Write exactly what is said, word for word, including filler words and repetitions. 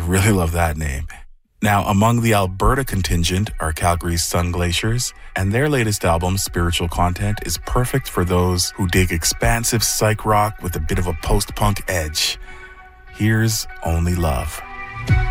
really love that name. Now, among the Alberta contingent are Calgary's Sun Glaciers, and their latest album, Spiritual Content, is perfect for those who dig expansive psych rock with a bit of a post-punk edge. Here's Only Love.